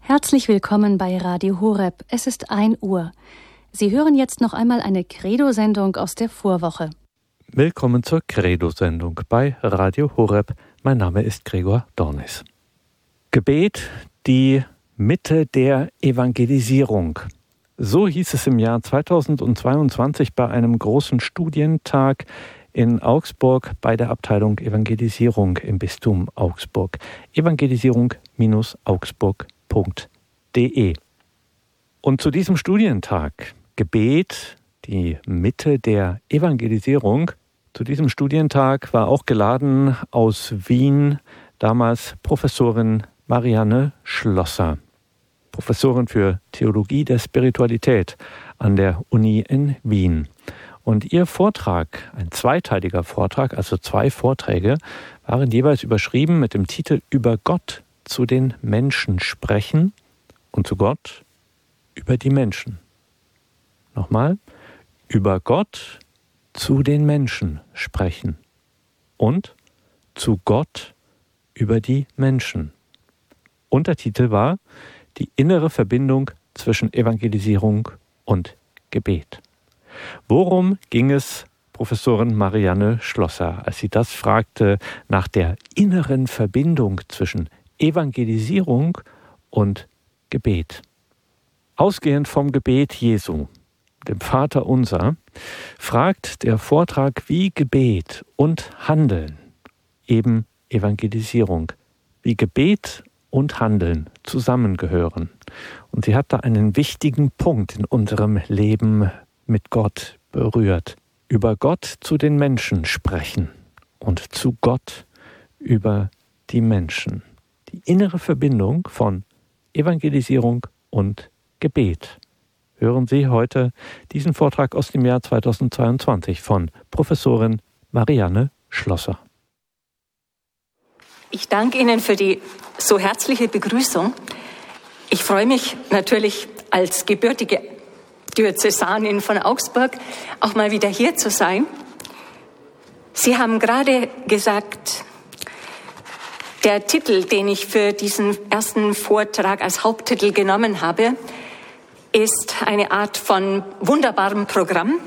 Herzlich willkommen bei Radio Horeb. Es ist 1 Uhr. Sie hören jetzt noch einmal eine Credo-Sendung aus der Vorwoche. Willkommen zur Credo-Sendung bei Radio Horeb. Mein Name ist Gregor Dornis. Gebet, die Mitte der Evangelisierung. So hieß es im Jahr 2022 bei einem großen Studientag in Augsburg bei der Abteilung Evangelisierung im Bistum Augsburg. evangelisierung-augsburg.de. Und zu diesem Studientag, Gebet, die Mitte der Evangelisierung, zu diesem Studientag war auch geladen aus Wien damals Professorin Marianne Schlosser, Professorin für Theologie der Spiritualität an der Uni in Wien. Und ihr Vortrag, ein zweiteiliger Vortrag, also 2 Vorträge, waren jeweils überschrieben mit dem Titel »Über Gott zu den Menschen sprechen« und zu Gott über die Menschen. Nochmal, über Gott zu den Menschen sprechen und zu Gott über die Menschen. Untertitel war »Die innere Verbindung zwischen Evangelisierung und Gebet«. Worum ging es Professorin Marianne Schlosser, als sie das fragte nach der inneren Verbindung zwischen Evangelisierung und Gebet? Ausgehend vom Gebet Jesu, dem Vater Unser, fragt der Vortrag, wie Gebet und Handeln, eben Evangelisierung, wie Gebet und Handeln zusammengehören. Und sie hat da einen wichtigen Punkt in unserem Leben mit Gott berührt. Über Gott zu den Menschen sprechen und zu Gott über die Menschen. Die innere Verbindung von Evangelisierung und Gebet. Hören Sie heute diesen Vortrag aus dem Jahr 2022 von Professorin Marianne Schlosser. Ich danke Ihnen für die so herzliche Begrüßung. Ich freue mich natürlich als gebürtige Diözesanin von Augsburg auch mal wieder hier zu sein. Sie haben gerade gesagt, der Titel, den ich für diesen ersten Vortrag als Haupttitel genommen habe, ist eine Art von wunderbarem Programm.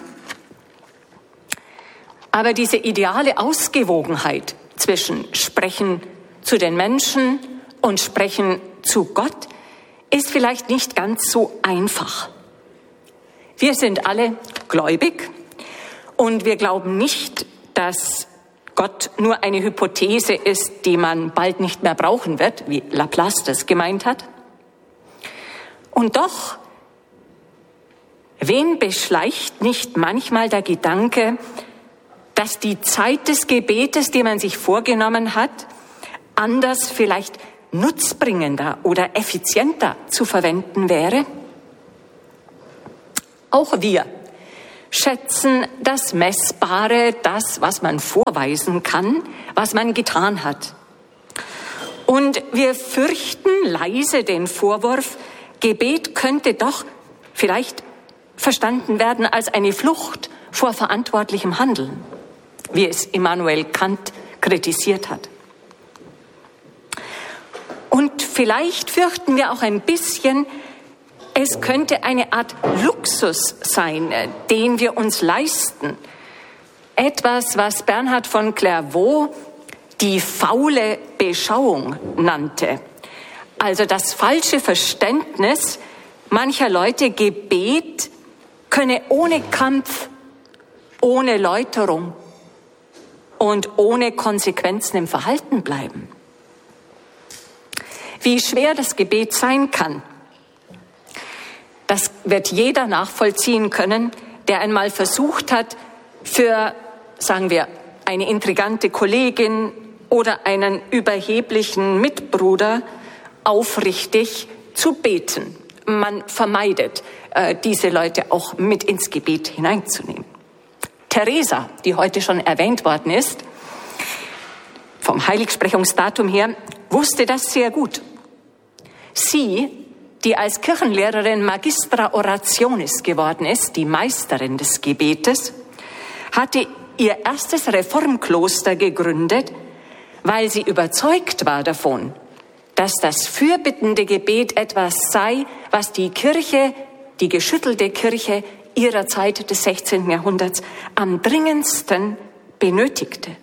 Aber diese ideale Ausgewogenheit zwischen Sprechen zu den Menschen und Sprechen zu Gott ist vielleicht nicht ganz so einfach. Wir sind alle gläubig und wir glauben nicht, dass Gott nur eine Hypothese ist, die man bald nicht mehr brauchen wird, wie Laplace das gemeint hat. Und doch, wen beschleicht nicht manchmal der Gedanke, dass die Zeit des Gebetes, die man sich vorgenommen hat, anders, vielleicht nutzbringender oder effizienter zu verwenden wäre? Auch wir schätzen das Messbare, das, was man vorweisen kann, was man getan hat. Und wir fürchten leise den Vorwurf, Gebet könnte doch vielleicht verstanden werden als eine Flucht vor verantwortlichem Handeln, wie es Immanuel Kant kritisiert hat. Und vielleicht fürchten wir auch ein bisschen, es könnte eine Art Luxus sein, den wir uns leisten. Etwas, was Bernhard von Clairvaux die faule Beschauung nannte. Also das falsche Verständnis mancher Leute, Gebet könne ohne Kampf, ohne Läuterung und ohne Konsequenzen im Verhalten bleiben. Wie schwer das Gebet sein kann, das wird jeder nachvollziehen können, der einmal versucht hat, für, sagen wir, eine intrigante Kollegin oder einen überheblichen Mitbruder aufrichtig zu beten. Man vermeidet, diese Leute auch mit ins Gebet hineinzunehmen. Teresa, die heute schon erwähnt worden ist, vom Heiligsprechungsdatum her, wusste das sehr gut. Sie, die als Kirchenlehrerin Magistra Orationis geworden ist, die Meisterin des Gebetes, hatte ihr erstes Reformkloster gegründet, weil sie überzeugt war davon, dass das fürbittende Gebet etwas sei, was die Kirche, die geschüttelte Kirche ihrer Zeit des 16. Jahrhunderts am dringendsten benötigte.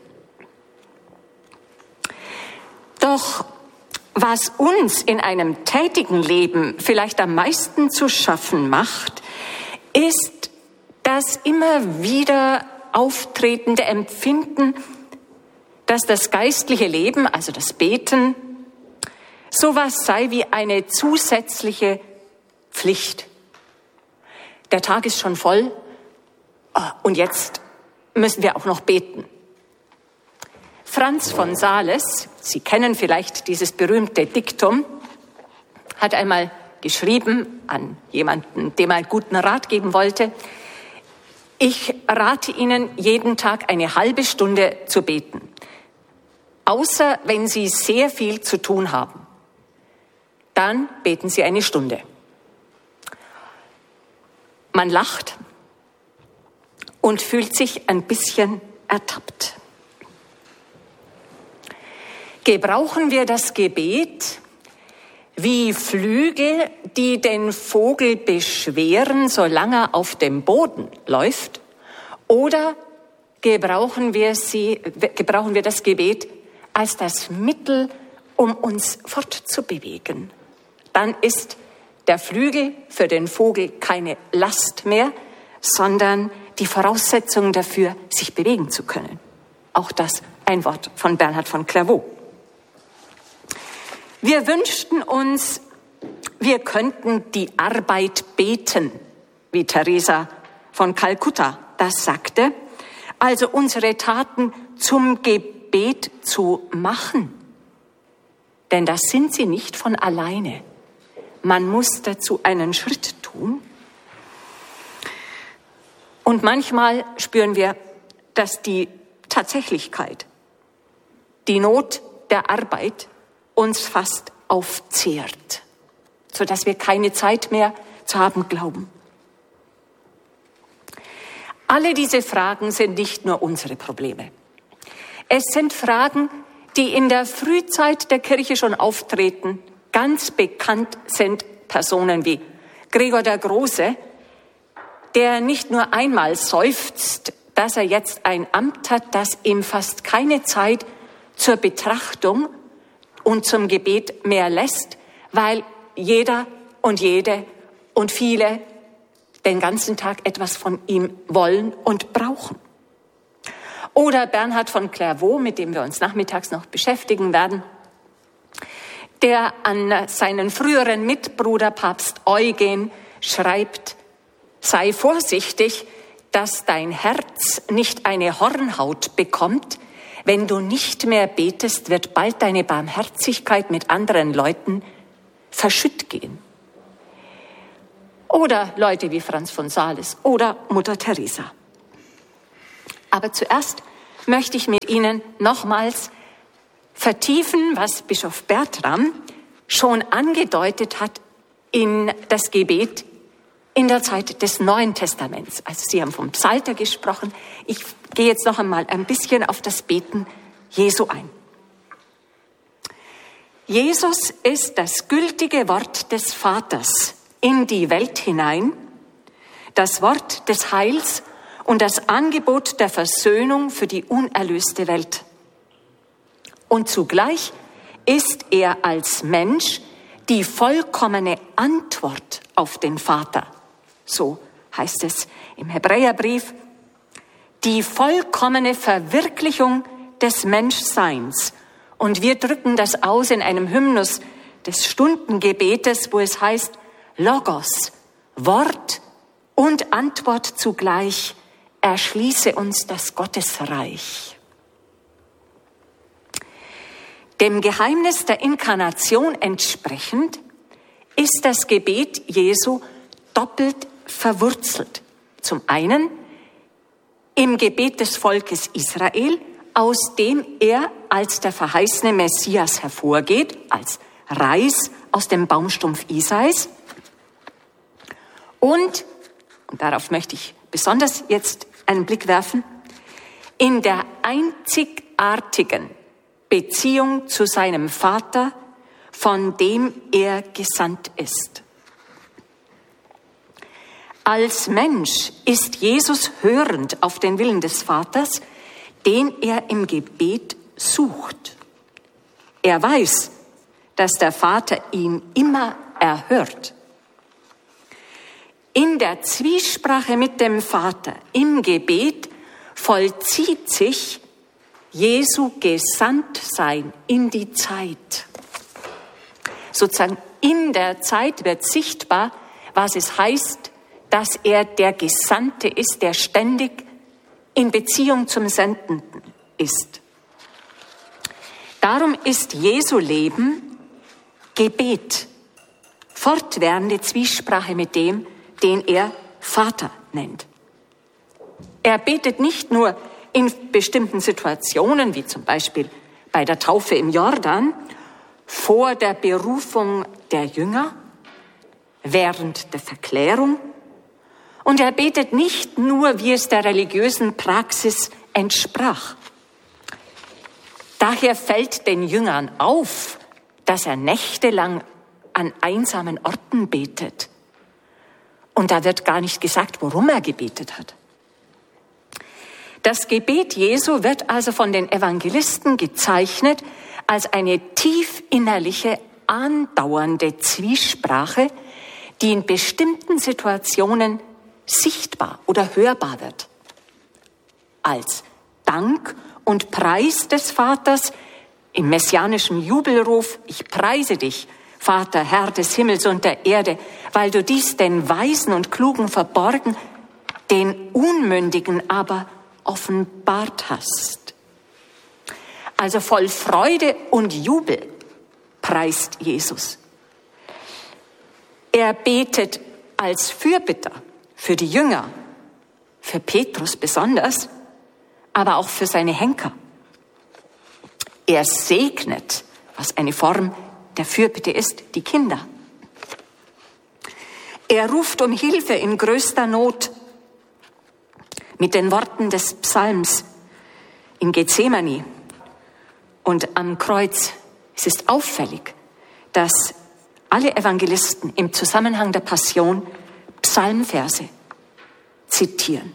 Doch was uns in einem tätigen Leben vielleicht am meisten zu schaffen macht, ist das immer wieder auftretende Empfinden, dass das geistliche Leben, also das Beten, sowas sei wie eine zusätzliche Pflicht. Der Tag ist schon voll und jetzt müssen wir auch noch beten. Franz von Sales, Sie kennen vielleicht dieses berühmte Diktum, hat einmal geschrieben an jemanden, dem er einen guten Rat geben wollte: Ich rate Ihnen, jeden Tag eine halbe Stunde zu beten, außer wenn Sie sehr viel zu tun haben. Dann beten Sie eine Stunde. Man lacht und fühlt sich ein bisschen ertappt. Gebrauchen wir das Gebet wie Flügel, die den Vogel beschweren, solange er auf dem Boden läuft? Oder gebrauchen wir das Gebet als das Mittel, um uns fortzubewegen? Dann ist der Flügel für den Vogel keine Last mehr, sondern die Voraussetzung dafür, sich bewegen zu können. Auch das ein Wort von Bernhard von Clairvaux. Wir wünschten uns, wir könnten die Arbeit beten, wie Teresa von Kalkutta das sagte, also unsere Taten zum Gebet zu machen. Denn das sind sie nicht von alleine. Man muss dazu einen Schritt tun. Und manchmal spüren wir, dass die Tatsächlichkeit, die Not der Arbeit uns fast aufzehrt, sodass wir keine Zeit mehr zu haben glauben. Alle diese Fragen sind nicht nur unsere Probleme. Es sind Fragen, die in der Frühzeit der Kirche schon auftreten. Ganz bekannt sind Personen wie Gregor der Große, der nicht nur einmal seufzt, dass er jetzt ein Amt hat, das ihm fast keine Zeit zur Betrachtung und zum Gebet mehr lässt, weil jeder und jede und viele den ganzen Tag etwas von ihm wollen und brauchen. Oder Bernhard von Clairvaux, mit dem wir uns nachmittags noch beschäftigen werden, der an seinen früheren Mitbruder Papst Eugen schreibt: Sei vorsichtig, dass dein Herz nicht eine Hornhaut bekommt. Wenn du nicht mehr betest, wird bald deine Barmherzigkeit mit anderen Leuten verschütt gehen. Oder Leute wie Franz von Sales oder Mutter Teresa. Aber zuerst möchte ich mit Ihnen nochmals vertiefen, was Bischof Bertram schon angedeutet hat in das Gebet in der Zeit des Neuen Testaments. Also Sie haben vom Psalter gesprochen. Ich gehe jetzt noch einmal ein bisschen auf das Beten Jesu ein. Jesus ist das gültige Wort des Vaters in die Welt hinein, das Wort des Heils und das Angebot der Versöhnung für die unerlöste Welt. Und zugleich ist er als Mensch die vollkommene Antwort auf den Vater. So heißt es im Hebräerbrief, die vollkommene Verwirklichung des Menschseins. Und wir drücken das aus in einem Hymnus des Stundengebetes, wo es heißt, Logos, Wort und Antwort zugleich, erschließe uns das Gottesreich. Dem Geheimnis der Inkarnation entsprechend ist das Gebet Jesu doppelt verwurzelt. Zum einen im Gebet des Volkes Israel, aus dem er als der verheißene Messias hervorgeht, als Reis aus dem Baumstumpf Isais. Und darauf möchte ich besonders jetzt einen Blick werfen, in der einzigartigen Beziehung zu seinem Vater, von dem er gesandt ist. Als Mensch ist Jesus hörend auf den Willen des Vaters, den er im Gebet sucht. Er weiß, dass der Vater ihn immer erhört. In der Zwiesprache mit dem Vater im Gebet vollzieht sich Jesu Gesandtsein in die Zeit. Sozusagen in der Zeit wird sichtbar, was es heißt, dass er der Gesandte ist, der ständig in Beziehung zum Sendenden ist. Darum ist Jesu Leben Gebet, fortwährende Zwiesprache mit dem, den er Vater nennt. Er betet nicht nur in bestimmten Situationen, wie zum Beispiel bei der Taufe im Jordan, vor der Berufung der Jünger, während der Verklärung, und er betet nicht nur, wie es der religiösen Praxis entsprach. Daher fällt den Jüngern auf, dass er nächtelang an einsamen Orten betet. Und da wird gar nicht gesagt, worum er gebetet hat. Das Gebet Jesu wird also von den Evangelisten gezeichnet als eine tief innerliche, andauernde Zwiesprache, die in bestimmten Situationen sichtbar oder hörbar wird. Als Dank und Preis des Vaters im messianischen Jubelruf: Ich preise dich, Vater, Herr des Himmels und der Erde, weil du dies den Weisen und Klugen verborgen, den Unmündigen aber offenbart hast. Also voll Freude und Jubel preist Jesus. Er betet als Fürbitter für die Jünger, für Petrus besonders, aber auch für seine Henker. Er segnet, was eine Form der Fürbitte ist, die Kinder. Er ruft um Hilfe in größter Not mit den Worten des Psalms in Gethsemane und am Kreuz. Es ist auffällig, dass alle Evangelisten im Zusammenhang der Passion Psalmverse zitieren.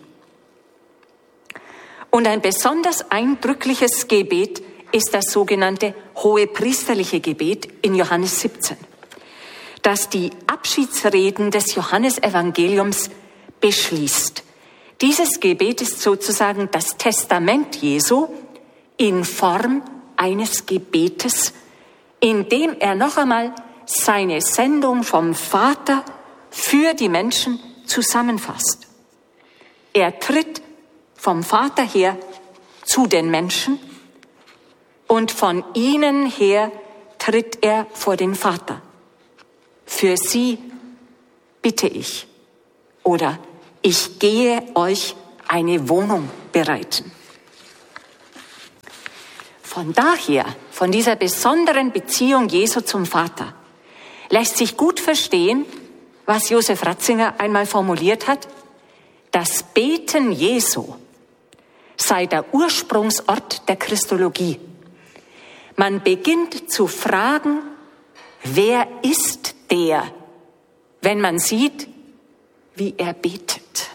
Und ein besonders eindrückliches Gebet ist das sogenannte hohepriesterliche Gebet in Johannes 17, das die Abschiedsreden des Johannesevangeliums beschließt. Dieses Gebet ist sozusagen das Testament Jesu in Form eines Gebetes, in dem er noch einmal seine Sendung vom Vater für die Menschen zusammenfasst. Er tritt vom Vater her zu den Menschen und von ihnen her tritt er vor den Vater. Für sie bitte ich oder ich gehe euch eine Wohnung bereiten. Von daher, von dieser besonderen Beziehung Jesu zum Vater, lässt sich gut verstehen, was Josef Ratzinger einmal formuliert hat: Das Beten Jesu sei der Ursprungsort der Christologie. Man beginnt zu fragen, wer ist der, wenn man sieht, wie er betet.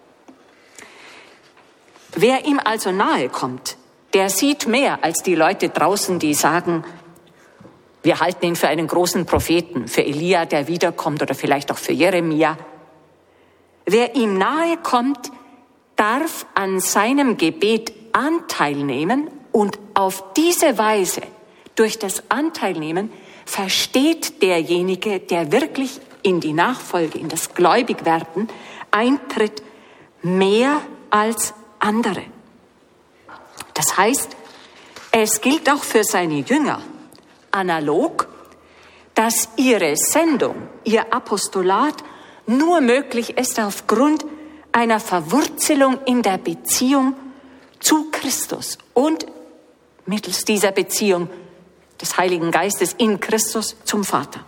Wer ihm also nahe kommt, der sieht mehr als die Leute draußen, die sagen, wir halten ihn für einen großen Propheten, für Elia, der wiederkommt, oder vielleicht auch für Jeremia. Wer ihm nahe kommt, darf an seinem Gebet Anteil nehmen und auf diese Weise, durch das Anteilnehmen, versteht derjenige, der wirklich in die Nachfolge, in das Gläubigwerden eintritt, mehr als andere. Das heißt, es gilt auch für seine Jünger analog, dass ihre Sendung, ihr Apostolat nur möglich ist aufgrund einer Verwurzelung in der Beziehung zu Christus und mittels dieser Beziehung des Heiligen Geistes in Christus zum Vater.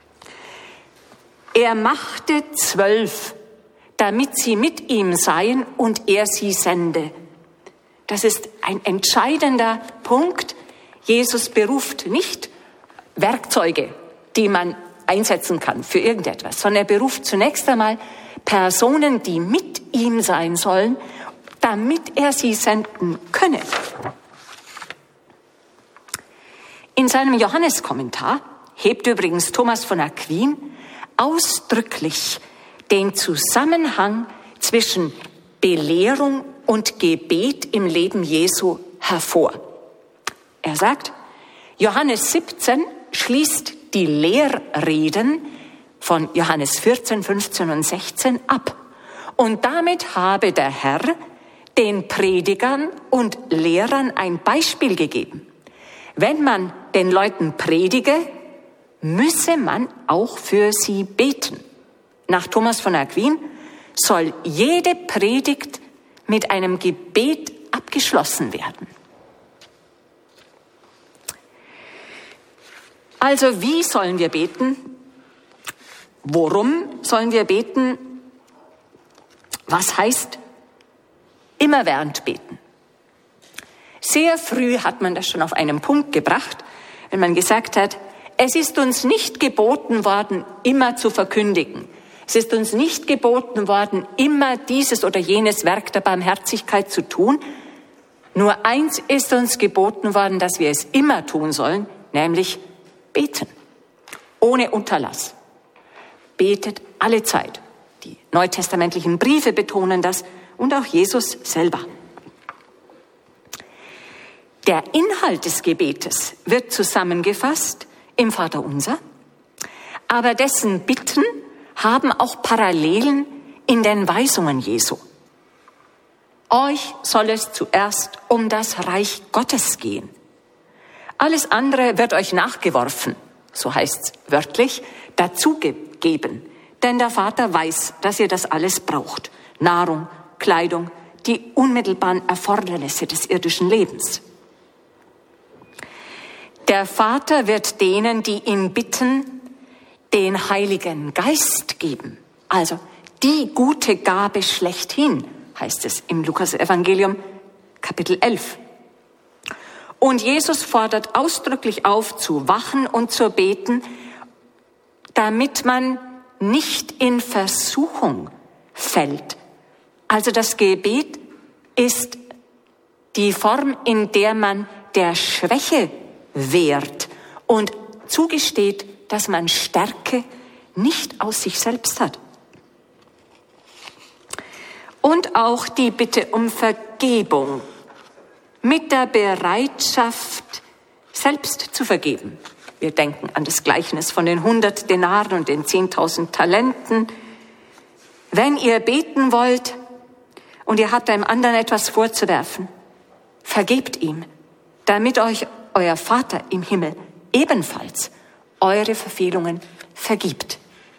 Er machte 12, damit sie mit ihm seien und er sie sende. Das ist ein entscheidender Punkt. Jesus beruft nicht Werkzeuge, die man einsetzen kann für irgendetwas, sondern er beruft zunächst einmal Personen, die mit ihm sein sollen, damit er sie senden könne. In seinem Johanneskommentar hebt übrigens Thomas von Aquin ausdrücklich den Zusammenhang zwischen Belehrung und Gebet im Leben Jesu hervor. Er sagt, Johannes 17 schließt die Lehrreden von Johannes 14, 15 und 16 ab. Und damit habe der Herr den Predigern und Lehrern ein Beispiel gegeben. Wenn man den Leuten predige, müsse man auch für sie beten. Nach Thomas von Aquin soll jede Predigt mit einem Gebet abgeschlossen werden. Also wie sollen wir beten? Worum sollen wir beten? Was heißt immerwährend beten? Sehr früh hat man das schon auf einen Punkt gebracht, wenn man gesagt hat, es ist uns nicht geboten worden, immer zu verkündigen. Es ist uns nicht geboten worden, immer dieses oder jenes Werk der Barmherzigkeit zu tun. Nur eins ist uns geboten worden, dass wir es immer tun sollen, nämlich beten. Ohne Unterlass. Betet alle Zeit. Die neutestamentlichen Briefe betonen das und auch Jesus selber. Der Inhalt des Gebetes wird zusammengefasst im Vaterunser, aber dessen Bitten haben auch Parallelen in den Weisungen Jesu. Euch soll es zuerst um das Reich Gottes gehen. Alles andere wird euch nachgeworfen, so heißt's wörtlich, dazugegeben. Denn der Vater weiß, dass ihr das alles braucht. Nahrung, Kleidung, die unmittelbaren Erfordernisse des irdischen Lebens. Der Vater wird denen, die ihn bitten, den Heiligen Geist geben. Also die gute Gabe schlechthin, heißt es im Lukas-Evangelium, Kapitel 11. Und Jesus fordert ausdrücklich auf, zu wachen und zu beten, damit man nicht in Versuchung fällt. Also das Gebet ist die Form, in der man der Schwäche wehrt und zugesteht, dass man Stärke nicht aus sich selbst hat. Und auch die Bitte um Vergebung mit der Bereitschaft, selbst zu vergeben. Wir denken an das Gleichnis von den 100 Denaren und den 10.000 Talenten. Wenn ihr beten wollt und ihr habt einem anderen etwas vorzuwerfen, vergebt ihm, damit euch euer Vater im Himmel ebenfalls eure Verfehlungen vergibt.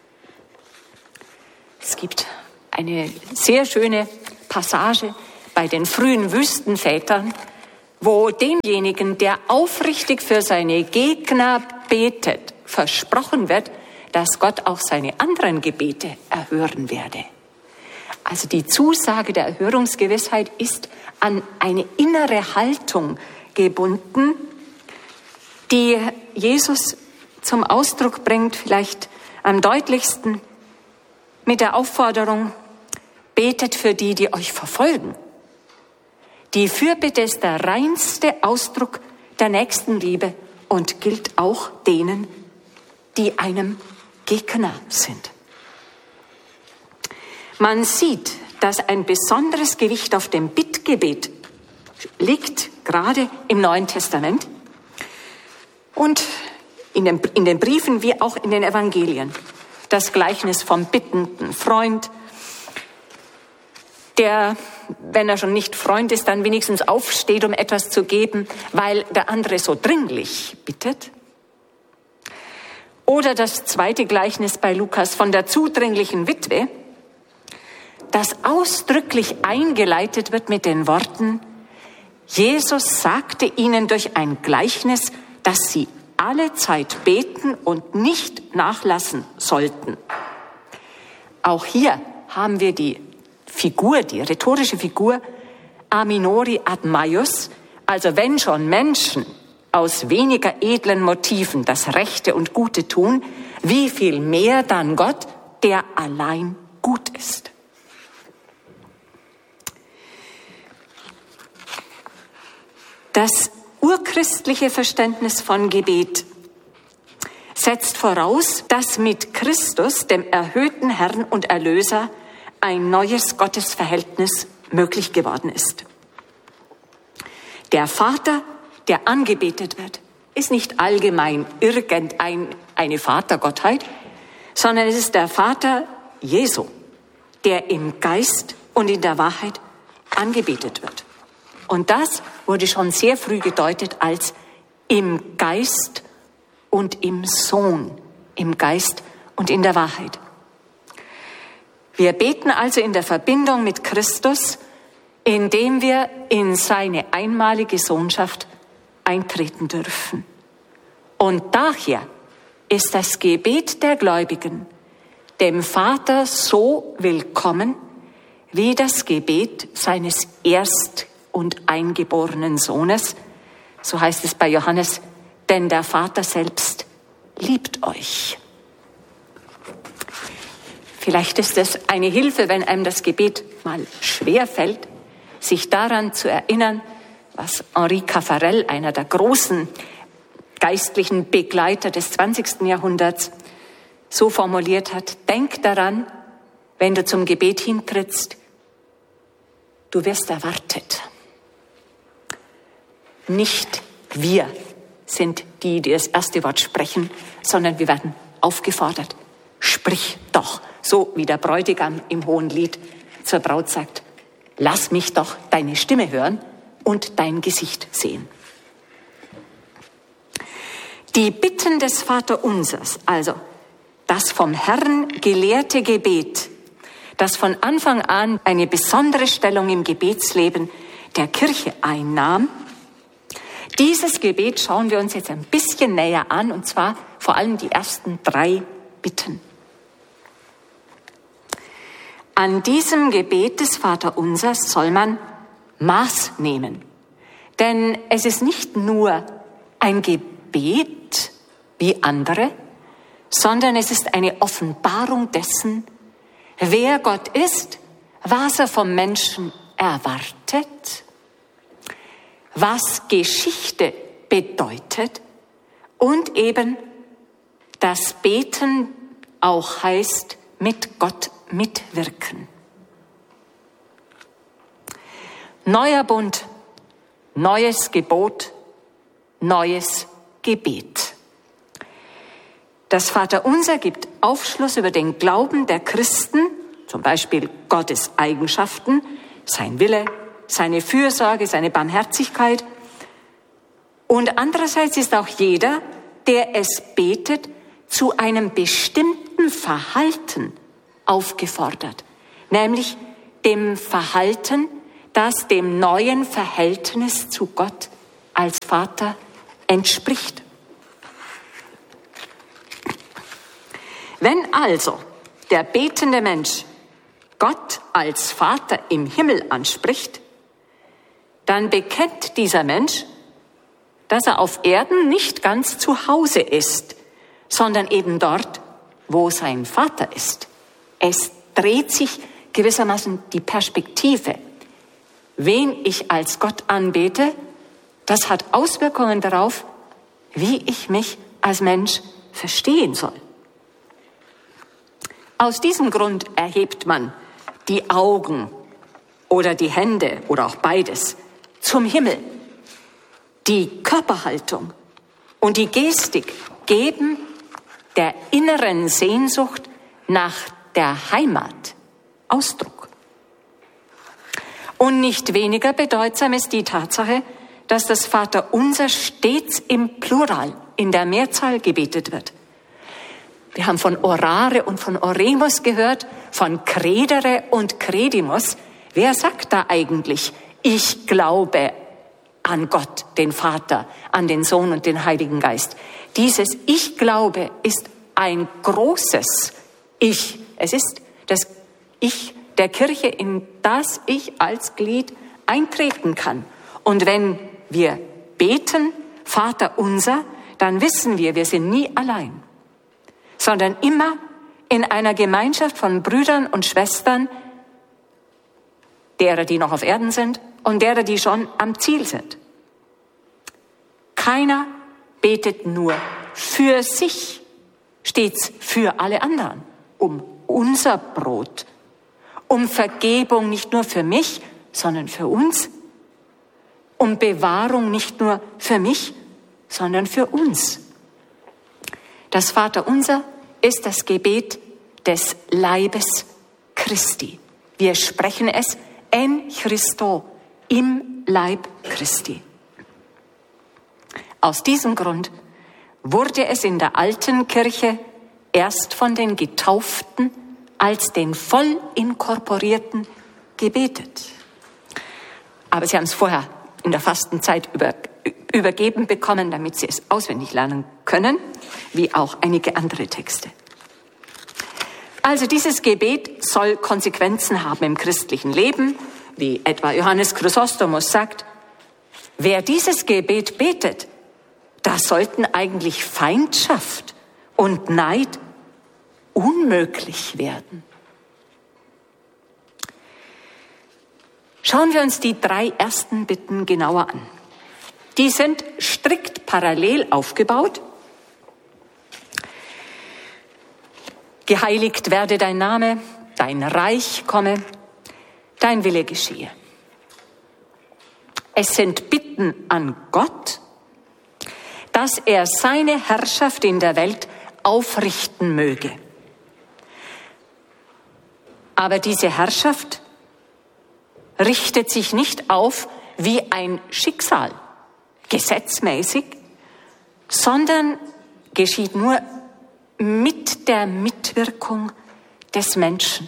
Es gibt eine sehr schöne Passage bei den frühen Wüstenvätern, wo demjenigen, der aufrichtig für seine Gegner betet, versprochen wird, dass Gott auch seine anderen Gebete erhören werde. Also die Zusage der Erhörungsgewissheit ist an eine innere Haltung gebunden, die Jesus zum Ausdruck bringt, vielleicht am deutlichsten mit der Aufforderung, betet für die, die euch verfolgen. Die Fürbitte ist der reinste Ausdruck der Nächstenliebe und gilt auch denen, die einem Gegner sind. Man sieht, dass ein besonderes Gewicht auf dem Bittgebet liegt, gerade im Neuen Testament und in den Briefen wie auch in den Evangelien. Das Gleichnis vom bittenden Freund, der, wenn er schon nicht Freund ist, dann wenigstens aufsteht, um etwas zu geben, weil der andere so dringlich bittet. Oder das zweite Gleichnis bei Lukas von der zudringlichen Witwe, das ausdrücklich eingeleitet wird mit den Worten, Jesus sagte ihnen durch ein Gleichnis, dass sie alle Zeit beten und nicht nachlassen sollten. Auch hier haben wir die rhetorische Figur a minori ad maius, also wenn schon Menschen aus weniger edlen Motiven das Rechte und Gute tun, wie viel mehr dann Gott, der allein gut ist. Das urchristliche Verständnis von Gebet setzt voraus, dass mit Christus, dem erhöhten Herrn und Erlöser, ein neues Gottesverhältnis möglich geworden ist. Der Vater, der angebetet wird, ist nicht allgemein irgendeine Vatergottheit, sondern es ist der Vater Jesu, der im Geist und in der Wahrheit angebetet wird. Und das wurde schon sehr früh gedeutet als im Geist und im Sohn, im Geist und in der Wahrheit. Wir beten also in der Verbindung mit Christus, indem wir in seine einmalige Sohnschaft eintreten dürfen. Und daher ist das Gebet der Gläubigen dem Vater so willkommen wie das Gebet seines Erst- und eingeborenen Sohnes. So heißt es bei Johannes, denn der Vater selbst liebt euch. Vielleicht ist es eine Hilfe, wenn einem das Gebet mal schwer fällt, sich daran zu erinnern, was Henri Caffarel, einer der großen geistlichen Begleiter des 20. Jahrhunderts, so formuliert hat: Denk daran, wenn du zum Gebet hintrittst, du wirst erwartet. Nicht wir sind die, die das erste Wort sprechen, sondern wir werden aufgefordert. Sprich doch, so wie der Bräutigam im Hohen Lied zur Braut sagt: Lass mich doch deine Stimme hören und dein Gesicht sehen. Die Bitten des Vaterunsers, also das vom Herrn gelehrte Gebet, das von Anfang an eine besondere Stellung im Gebetsleben der Kirche einnahm, dieses Gebet schauen wir uns jetzt ein bisschen näher an, und zwar vor allem die ersten 3 Bitten. An diesem Gebet des Vaterunsers soll man Maß nehmen. Denn es ist nicht nur ein Gebet wie andere, sondern es ist eine Offenbarung dessen, wer Gott ist, was er vom Menschen erwartet, was Geschichte bedeutet und eben das Beten auch heißt, mit Gott mitwirken. Neuer Bund, neues Gebot, neues Gebet. Das Vaterunser gibt Aufschluss über den Glauben der Christen, zum Beispiel Gottes Eigenschaften, sein Wille, seine Fürsorge, seine Barmherzigkeit. Und andererseits ist auch jeder, der es betet, zu einem bestimmten Verhalten aufgefordert, nämlich dem Verhalten, das dem neuen Verhältnis zu Gott als Vater entspricht. Wenn also der betende Mensch Gott als Vater im Himmel anspricht, dann bekennt dieser Mensch, dass er auf Erden nicht ganz zu Hause ist, sondern eben dort, wo sein Vater ist. Es dreht sich gewissermaßen die Perspektive. Wen ich als Gott anbete, das hat Auswirkungen darauf, wie ich mich als Mensch verstehen soll. Aus diesem Grund erhebt man die Augen oder die Hände oder auch beides zum Himmel. Die Körperhaltung und die Gestik geben der inneren Sehnsucht nach der Heimat Ausdruck. Und nicht weniger bedeutsam ist die Tatsache, dass das Vaterunser stets im Plural, in der Mehrzahl gebetet wird. Wir haben von Orare und von Oremus gehört, von Credere und Credimus. Wer sagt da eigentlich, ich glaube an Gott, den Vater, an den Sohn und den Heiligen Geist? Dieses Ich glaube ist ein großes Ich. Es ist das Ich der Kirche, in das ich als Glied eintreten kann. Und wenn wir beten, Vater unser, dann wissen wir sind nie allein, sondern immer in einer Gemeinschaft von Brüdern und Schwestern, derer, die noch auf Erden sind und derer, die schon am Ziel sind. Keiner betet nur für sich, stets für alle anderen, um unser Brot, um Vergebung nicht nur für mich, sondern für uns, um Bewahrung nicht nur für mich, sondern für uns. Das Vaterunser ist das Gebet des Leibes Christi. Wir sprechen es en Christo, im Leib Christi. Aus diesem Grund wurde es in der alten Kirche erst von den Getauften als den voll Inkorporierten gebetet. Aber sie haben es vorher in der Fastenzeit übergeben bekommen, damit sie es auswendig lernen können, wie auch einige andere Texte. Also dieses Gebet soll Konsequenzen haben im christlichen Leben, wie etwa Johannes Chrysostomus sagt, wer dieses Gebet betet, da sollten eigentlich Feindschaft und Neid unmöglich werden. Schauen wir uns die 3 ersten Bitten genauer an. Die sind strikt parallel aufgebaut. Geheiligt werde dein Name, dein Reich komme, dein Wille geschehe. Es sind Bitten an Gott, dass er seine Herrschaft in der Welt aufrichten möge. Aber diese Herrschaft richtet sich nicht auf wie ein Schicksal, gesetzmäßig, sondern geschieht nur mit der Mitwirkung des Menschen.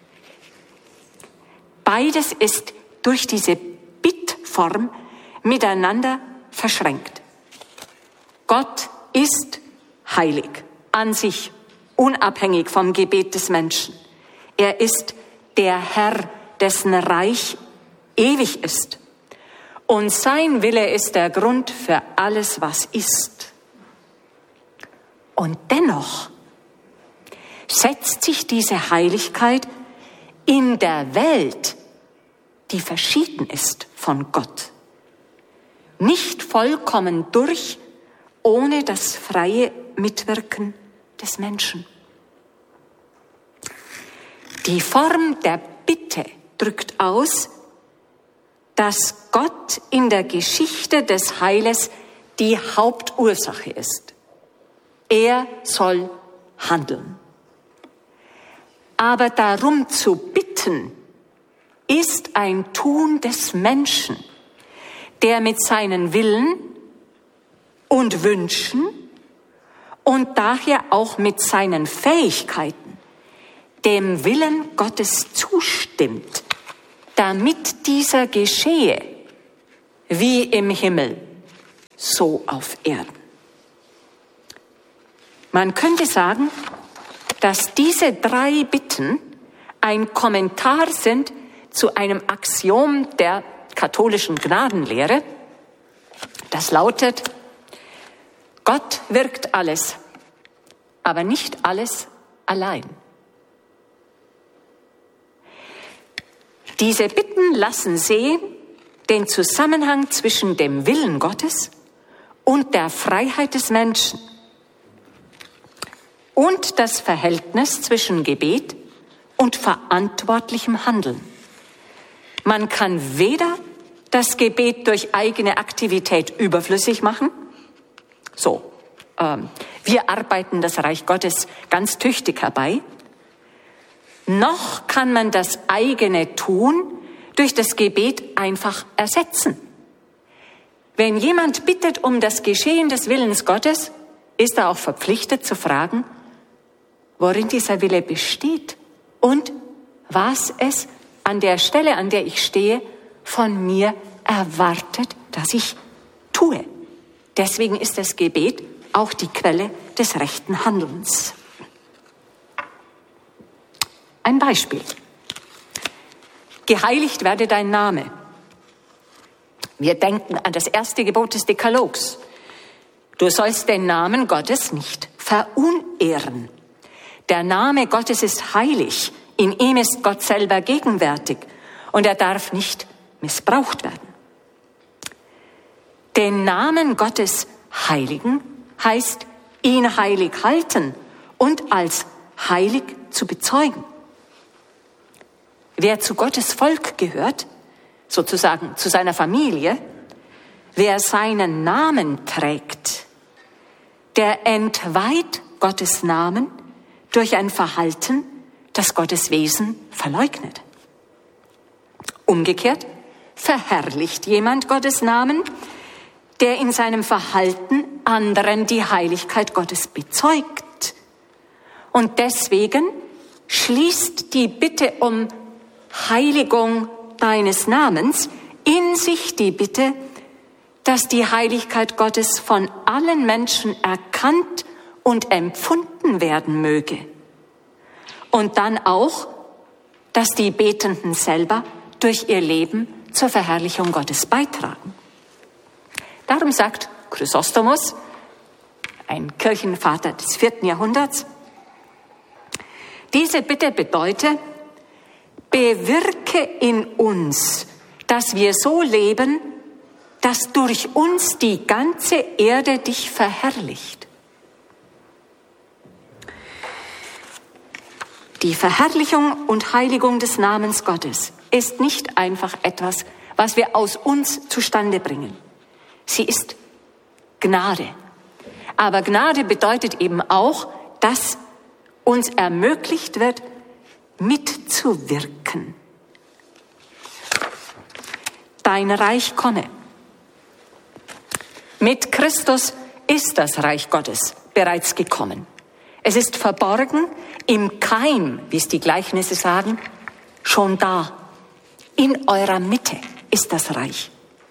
Beides ist durch diese Bittform miteinander verschränkt. Gott ist heilig, an sich, unabhängig vom Gebet des Menschen. Er ist der Herr, dessen Reich ewig ist. Und sein Wille ist der Grund für alles, was ist. Und dennoch setzt sich diese Heiligkeit in der Welt, die verschieden ist von Gott, nicht vollkommen durch, ohne das freie Mitwirken des Menschen. Die Form der Bitte drückt aus, dass Gott in der Geschichte des Heiles die Hauptursache ist. Er soll handeln. Aber darum zu bitten, ist ein Tun des Menschen, der mit seinen Willen und Wünschen und daher auch mit seinen Fähigkeiten dem Willen Gottes zustimmt, damit dieser geschehe, wie im Himmel, so auf Erden. Man könnte sagen, dass diese 3 Bitten ein Kommentar sind zu einem Axiom der katholischen Gnadenlehre, das lautet: Gott wirkt alles, aber nicht alles allein. Diese Bitten lassen sehen den Zusammenhang zwischen dem Willen Gottes und der Freiheit des Menschen und das Verhältnis zwischen Gebet und verantwortlichem Handeln. Man kann weder das Gebet durch eigene Aktivität überflüssig machen, wir arbeiten das Reich Gottes ganz tüchtig herbei, noch kann man das eigene Tun durch das Gebet einfach ersetzen. Wenn jemand bittet um das Geschehen des Willens Gottes, ist er auch verpflichtet zu fragen, worin dieser Wille besteht und was es an der Stelle, an der ich stehe, von mir erwartet, dass ich tue. Deswegen ist das Gebet auch die Quelle des rechten Handelns. Ein Beispiel. Geheiligt werde dein Name. Wir denken an das erste Gebot des Dekalogs. Du sollst den Namen Gottes nicht verunehren. Der Name Gottes ist heilig. In ihm ist Gott selber gegenwärtig und er darf nicht missbraucht werden. Den Namen Gottes heiligen heißt, ihn heilig halten und als heilig zu bezeugen. Wer zu Gottes Volk gehört, sozusagen zu seiner Familie, wer seinen Namen trägt, der entweiht Gottes Namen durch ein Verhalten, das Gottes Wesen verleugnet. Umgekehrt verherrlicht jemand Gottes Namen, der in seinem Verhalten anderen die Heiligkeit Gottes bezeugt. Und deswegen schließt die Bitte um Heiligung deines Namens in sich die Bitte, dass die Heiligkeit Gottes von allen Menschen erkannt und empfunden werden möge. Und dann auch, dass die Betenden selber durch ihr Leben zur Verherrlichung Gottes beitragen. Darum sagt Chrysostomos, ein Kirchenvater des 4. Jahrhunderts, diese Bitte bedeutet, bewirke in uns, dass wir so leben, dass durch uns die ganze Erde dich verherrlicht. Die Verherrlichung und Heiligung des Namens Gottes ist nicht einfach etwas, was wir aus uns zustande bringen. Sie ist Gnade. Aber Gnade bedeutet eben auch, dass uns ermöglicht wird, mitzuwirken. Dein Reich komme. Mit Christus ist das Reich Gottes bereits gekommen. Es ist verborgen, im Keim, wie es die Gleichnisse sagen, schon da. In eurer Mitte ist das Reich.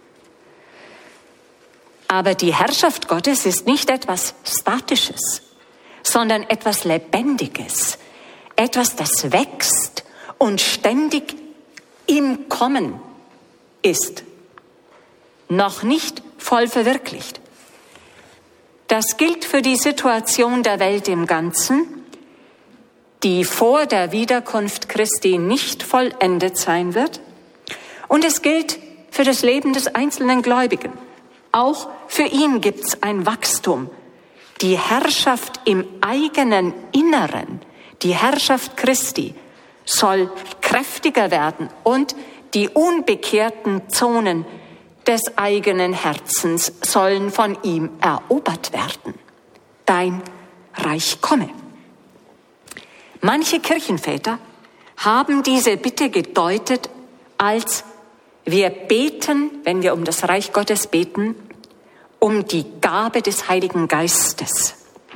Aber die Herrschaft Gottes ist nicht etwas Statisches, sondern etwas Lebendiges, etwas, das wächst und ständig im Kommen ist, noch nicht voll verwirklicht. Das gilt für die Situation der Welt im Ganzen, die vor der Wiederkunft Christi nicht vollendet sein wird. Und es gilt für das Leben des einzelnen Gläubigen. Auch für ihn gibt es ein Wachstum. Die Herrschaft im eigenen Inneren, die Herrschaft Christi, soll kräftiger werden und die unbekehrten Zonen des eigenen Herzens sollen von ihm erobert werden. Dein Reich komme. Manche Kirchenväter haben diese Bitte gedeutet als wir beten, wenn wir um das Reich Gottes beten, um die Gabe des Heiligen Geistes.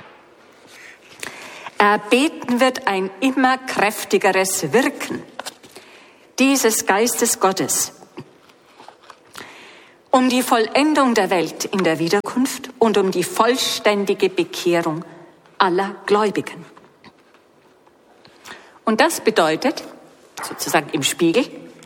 Erbeten wird ein immer kräftigeres Wirken dieses Geistes Gottes, um die Vollendung der Welt in der Wiederkunft und um die vollständige Bekehrung aller Gläubigen. Und das bedeutet, sozusagen im Spiegel,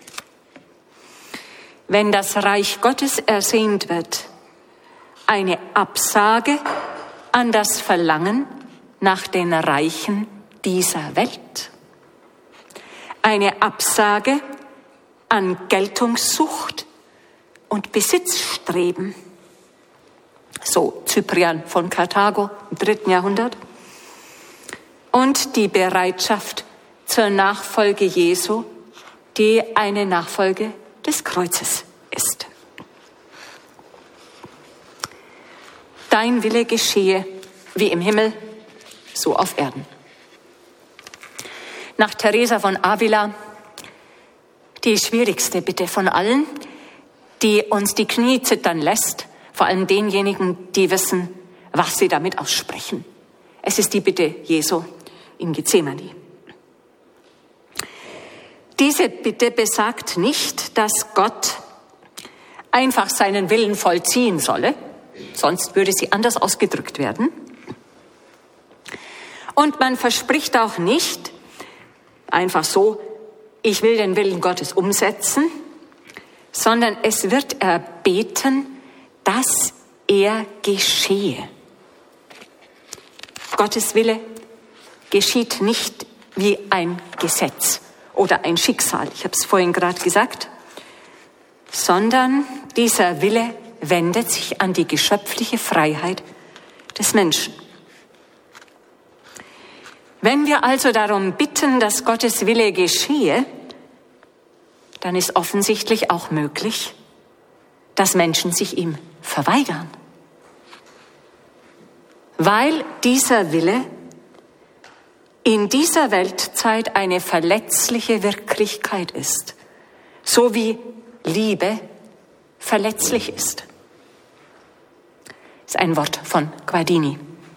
wenn das Reich Gottes ersehnt wird, eine Absage an das Verlangen nach den Reichen dieser Welt. Eine Absage an Geltungssucht und Besitzstreben. So Cyprian von Karthago im 3. Jahrhundert. Und die Bereitschaft zur Nachfolge Jesu, die eine Nachfolge des Kreuzes ist. Dein Wille geschehe wie im Himmel, so auf Erden. Nach Teresa von Avila die schwierigste Bitte von allen, die uns die Knie zittern lässt, vor allem denjenigen, die wissen, was sie damit aussprechen. Es ist die Bitte Jesu in Gethsemane. Diese Bitte besagt nicht, dass Gott einfach seinen Willen vollziehen solle, sonst würde sie anders ausgedrückt werden. Und man verspricht auch nicht einfach so, ich will den Willen Gottes umsetzen, sondern es wird erbeten, dass er geschehe. Gottes Wille geschieht nicht wie ein Gesetz oder ein Schicksal, ich habe es vorhin gerade gesagt, sondern dieser Wille wendet sich an die geschöpfliche Freiheit des Menschen. Wenn wir also darum bitten, dass Gottes Wille geschehe, dann ist offensichtlich auch möglich, dass Menschen sich ihm verweigern. Weil dieser Wille in dieser Weltzeit eine verletzliche Wirklichkeit ist, so wie Liebe verletzlich ist. Das ist ein Wort von Guardini.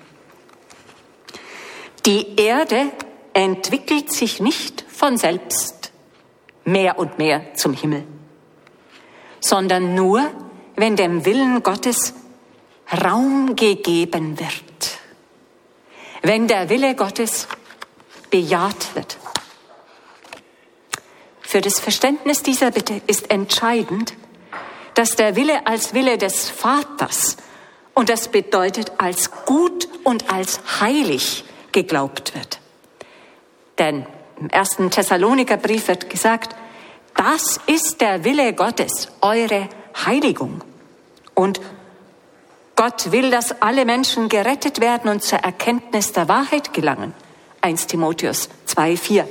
Die Erde entwickelt sich nicht von selbst mehr und mehr zum Himmel, sondern nur, wenn dem Willen Gottes Raum gegeben wird, wenn der Wille Gottes bejaht wird. Für das Verständnis dieser Bitte ist entscheidend, dass der Wille als Wille des Vaters, und das bedeutet als gut und als heilig, geglaubt wird. Denn im 1. Thessalonikerbrief wird gesagt, das ist der Wille Gottes, eure Heiligung. Und Gott will, dass alle Menschen gerettet werden und zur Erkenntnis der Wahrheit gelangen. 1 Timotheus 2,4.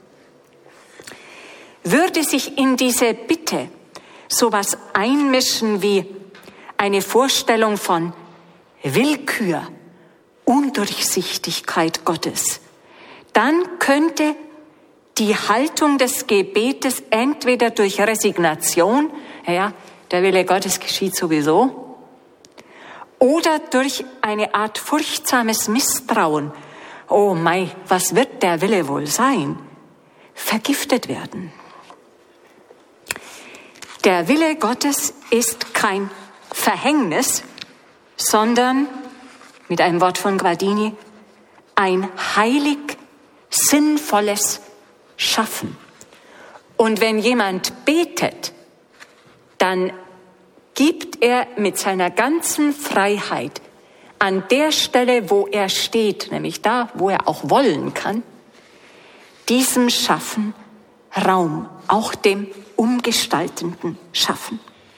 Würde sich in diese Bitte sowas einmischen wie eine Vorstellung von Willkür, Undurchsichtigkeit Gottes, dann könnte die Haltung des Gebetes entweder durch Resignation, der Wille Gottes geschieht sowieso, oder durch eine Art furchtsames Misstrauen, oh mei, was wird der Wille wohl sein, vergiftet werden. Der Wille Gottes ist kein Verhängnis, sondern, mit einem Wort von Guardini, ein heilig sinnvolles Schaffen. Und wenn jemand betet, dann gibt er mit seiner ganzen Freiheit an der Stelle, wo er steht, nämlich da, wo er auch wollen kann, diesem Schaffen Raum, auch dem umgestaltenden Schaffen.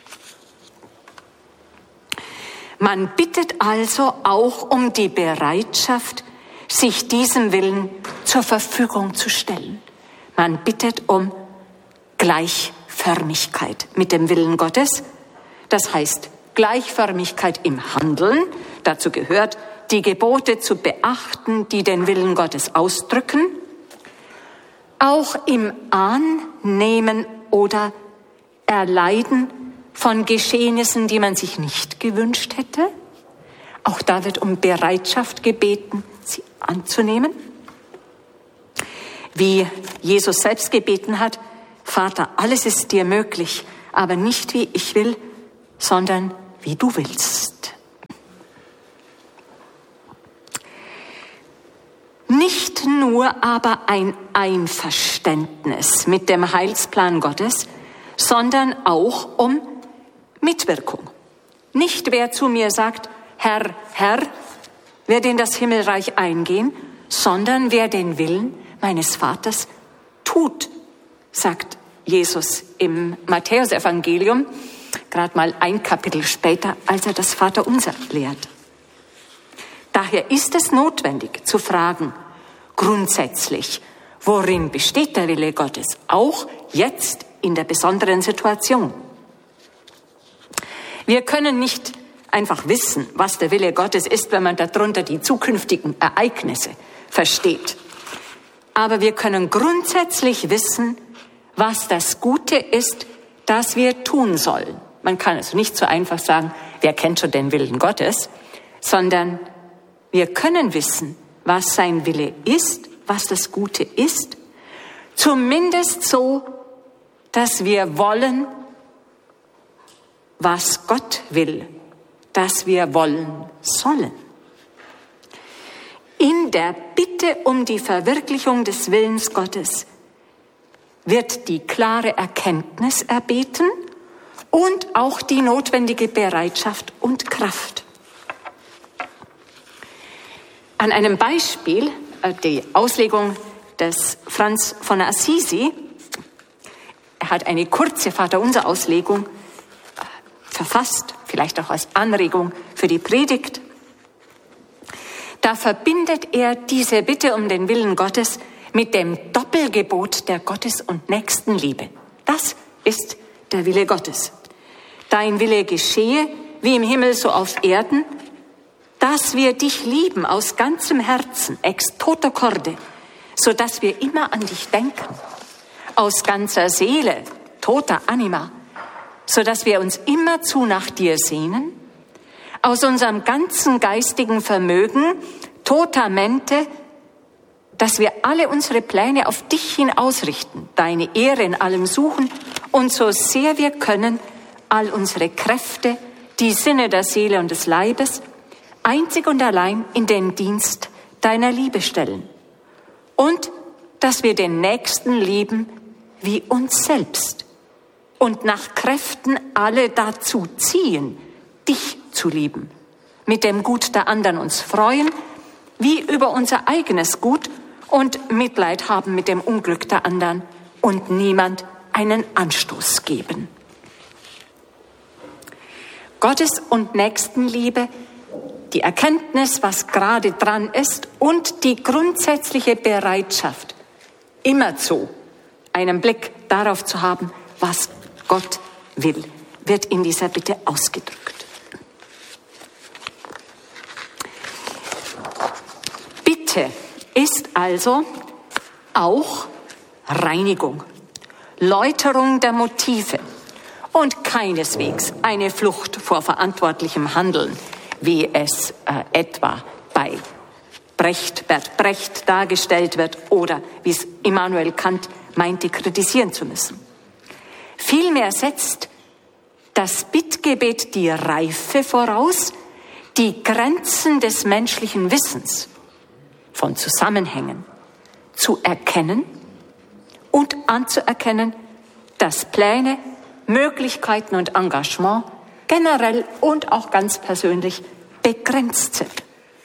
Man bittet also auch um die Bereitschaft, sich diesem Willen zur Verfügung zu stellen. Man bittet um Gleichförmigkeit mit dem Willen Gottes. Das heißt Gleichförmigkeit im Handeln. Dazu gehört, die Gebote zu beachten, die den Willen Gottes ausdrücken. Auch im Annehmen oder Erleiden von Geschehnissen, die man sich nicht gewünscht hätte. Auch da wird um Bereitschaft gebeten, sie anzunehmen. Wie Jesus selbst gebeten hat, Vater, alles ist dir möglich, aber nicht wie ich will, sondern wie du willst. Nicht nur aber ein Einverständnis mit dem Heilsplan Gottes, sondern auch um Mitwirkung. Nicht wer zu mir sagt, Herr, Herr, wird in das Himmelreich eingehen, sondern wer den Willen meines Vaters tut, sagt Jesus im Matthäusevangelium, gerade mal ein Kapitel später, als er das Vaterunser lehrt. Daher ist es notwendig zu fragen, grundsätzlich, worin besteht der Wille Gottes, auch jetzt in der besonderen Situation. Wir können nicht einfach wissen, was der Wille Gottes ist, wenn man darunter die zukünftigen Ereignisse versteht. Aber wir können grundsätzlich wissen, was das Gute ist, das wir tun sollen. Man kann also nicht so einfach sagen, wer kennt schon den Willen Gottes, sondern wir können wissen, was sein Wille ist, was das Gute ist, zumindest so, dass wir wollen, was Gott will, dass wir wollen sollen. In der Bitte um die Verwirklichung des Willens Gottes wird die klare Erkenntnis erbeten und auch die notwendige Bereitschaft und Kraft. An einem Beispiel, die Auslegung des Franz von Assisi, er hat eine kurze Vaterunser-Auslegung verfasst, vielleicht auch als Anregung für die Predigt. Da verbindet er diese Bitte um den Willen Gottes mit dem Doppelgebot der Gottes- und Nächstenliebe. Das ist der Wille Gottes. Dein Wille geschehe, wie im Himmel so auf Erden, dass wir dich lieben aus ganzem Herzen, ex toto corde, so dass wir immer an dich denken, aus ganzer Seele, tota anima, so dass wir uns immerzu nach dir sehnen, aus unserem ganzen geistigen Vermögen, tota mente, dass wir alle unsere Pläne auf dich hin ausrichten, deine Ehre in allem suchen und so sehr wir können, all unsere Kräfte, die Sinne der Seele und des Leibes, einzig und allein in den Dienst deiner Liebe stellen. Und dass wir den Nächsten lieben wie uns selbst und nach Kräften alle dazu ziehen, dich zu lieben, mit dem Gut der anderen uns freuen, wie über unser eigenes Gut und Mitleid haben mit dem Unglück der anderen und niemand einen Anstoß geben. Gottes- und Nächstenliebe, die Erkenntnis, was gerade dran ist und die grundsätzliche Bereitschaft, immerzu einen Blick darauf zu haben, was Gott will, wird in dieser Bitte ausgedrückt. Bitte ist also auch Reinigung, Läuterung der Motive und keineswegs eine Flucht vor verantwortlichem Handeln, wie es etwa bei Bert Brecht dargestellt wird oder wie es Immanuel Kant meinte, kritisieren zu müssen. Vielmehr setzt das Bittgebet die Reife voraus, die Grenzen des menschlichen Wissens von Zusammenhängen zu erkennen und anzuerkennen, dass Pläne, Möglichkeiten und Engagement generell und auch ganz persönlich begrenzt sind.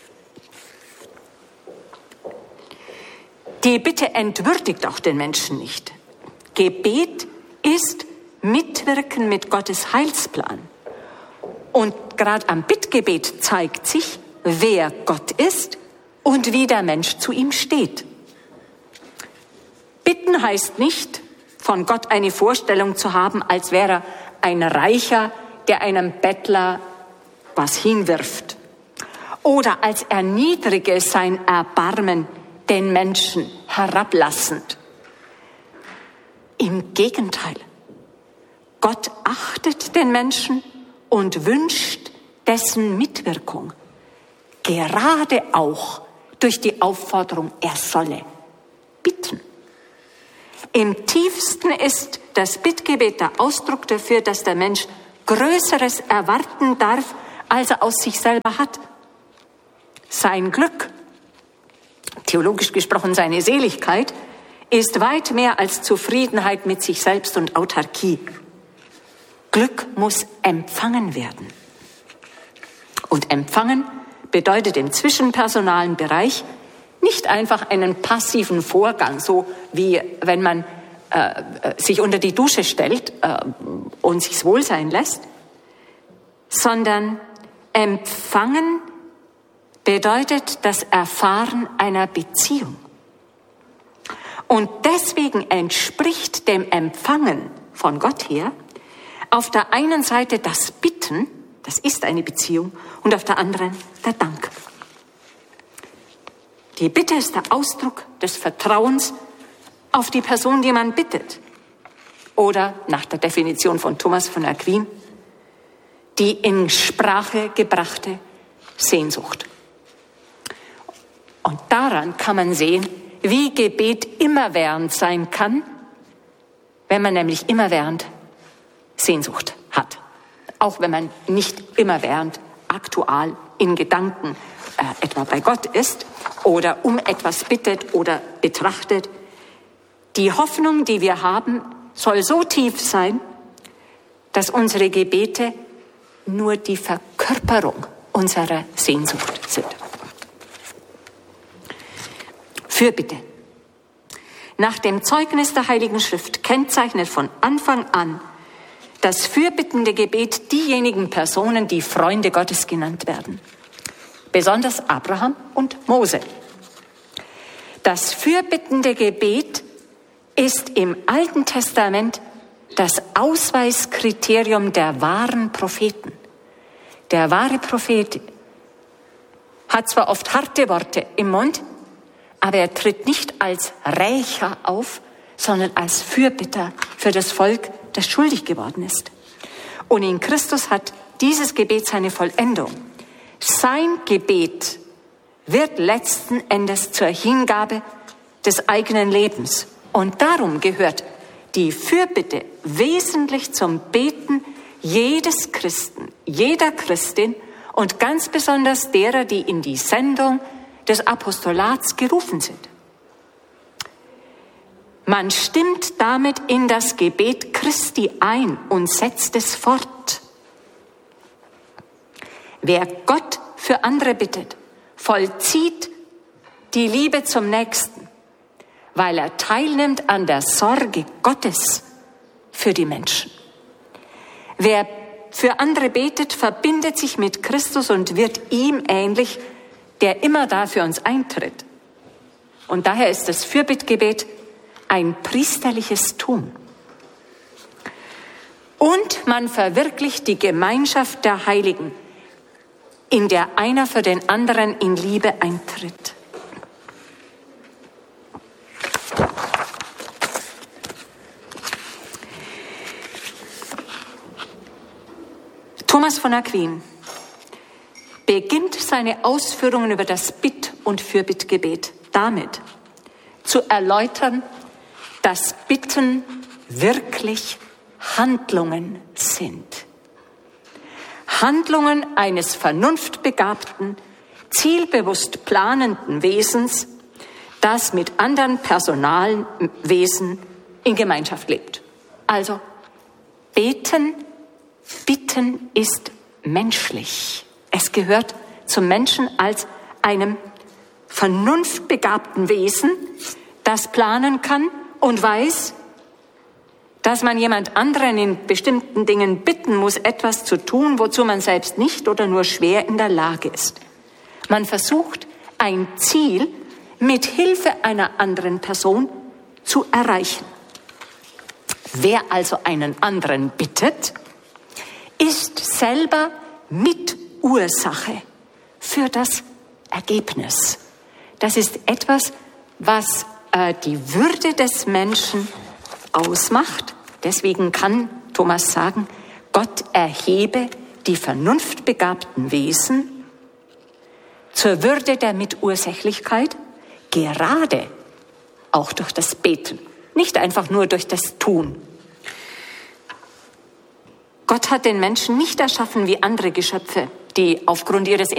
Die Bitte entwürdigt auch den Menschen nicht. Gebet ist Mitwirken mit Gottes Heilsplan. Und gerade am Bittgebet zeigt sich, wer Gott ist und wie der Mensch zu ihm steht. Bitten heißt nicht, von Gott eine Vorstellung zu haben, als wäre er ein Reicher, der einem Bettler was hinwirft. Oder als erniedrige sein Erbarmen den Menschen herablassend. Im Gegenteil, Gott achtet den Menschen und wünscht dessen Mitwirkung, gerade auch durch die Aufforderung, er solle bitten. Im tiefsten ist das Bittgebet der Ausdruck dafür, dass der Mensch Größeres erwarten darf, als er aus sich selber hat. Sein Glück, theologisch gesprochen seine Seligkeit, ist weit mehr als Zufriedenheit mit sich selbst und Autarkie. Glück muss empfangen werden. Und empfangen bedeutet im zwischenpersonalen Bereich nicht einfach einen passiven Vorgang, so wie wenn man sich unter die Dusche stellt und sich's wohl sein lässt, sondern empfangen bedeutet das Erfahren einer Beziehung. Und deswegen entspricht dem Empfangen von Gott her auf der einen Seite das Bitten, das ist eine Beziehung, und auf der anderen der Dank. Die Bitte ist der Ausdruck des Vertrauens auf die Person, die man bittet. Oder nach der Definition von Thomas von Aquin, die in Sprache gebrachte Sehnsucht. Und daran kann man sehen, wie Gebet immerwährend sein kann, wenn man nämlich immerwährend Sehnsucht hat. Auch wenn man nicht immerwährend aktual in Gedanken etwa bei Gott ist oder um etwas bittet oder betrachtet. Die Hoffnung, die wir haben, soll so tief sein, dass unsere Gebete nur die Verkörperung unserer Sehnsucht sind. Fürbitte. Nach dem Zeugnis der Heiligen Schrift kennzeichnet von Anfang an das fürbittende Gebet diejenigen Personen, die Freunde Gottes genannt werden. Besonders Abraham und Mose. Das fürbittende Gebet ist im Alten Testament das Ausweiskriterium der wahren Propheten. Der wahre Prophet hat zwar oft harte Worte im Mund, aber er tritt nicht als Rächer auf, sondern als Fürbitter für das Volk, das schuldig geworden ist. Und in Christus hat dieses Gebet seine Vollendung. Sein Gebet wird letzten Endes zur Hingabe des eigenen Lebens. Und darum gehört die Fürbitte wesentlich zum Beten jedes Christen, jeder Christin und ganz besonders derer, die in die Sendung des Apostolats gerufen sind. Man stimmt damit in das Gebet Christi ein und setzt es fort. Wer Gott für andere bittet, vollzieht die Liebe zum Nächsten, weil er teilnimmt an der Sorge Gottes für die Menschen. Wer für andere betet, verbindet sich mit Christus und wird ihm ähnlich, der immer da für uns eintritt. Und daher ist das Fürbittgebet ein priesterliches Tun. Und man verwirklicht die Gemeinschaft der Heiligen, in der einer für den anderen in Liebe eintritt. Thomas von Aquin beginnt seine Ausführungen über das Bitt- und Fürbittgebet damit, zu erläutern, dass Bitten wirklich Handlungen sind. Handlungen eines vernunftbegabten, zielbewusst planenden Wesens, das mit anderen Personalwesen in Gemeinschaft lebt. Also bitten ist menschlich. Es gehört zum Menschen als einem vernunftbegabten Wesen, das planen kann und weiß, dass man jemand anderen in bestimmten Dingen bitten muss, etwas zu tun, wozu man selbst nicht oder nur schwer in der Lage ist. Man versucht, ein Ziel mit Hilfe einer anderen Person zu erreichen. Wer also einen anderen bittet, ist selber Mitursache für das Ergebnis. Das ist etwas, was die Würde des Menschen ausmacht. Deswegen kann Thomas sagen, Gott erhebe die vernunftbegabten Wesen zur Würde der Mitursächlichkeit, gerade auch durch das Beten, nicht einfach nur durch das Tun. Gott hat den Menschen nicht erschaffen wie andere Geschöpfe, die aufgrund ihres